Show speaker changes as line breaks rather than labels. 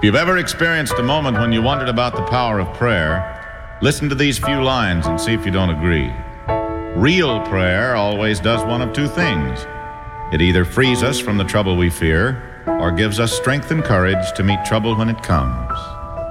you've ever experienced a moment when you wondered about the power of prayer, listen to these few lines and see if you don't agree. Real prayer always does one of two things. It either frees us from the trouble we fear or gives us strength and courage to meet trouble when it comes.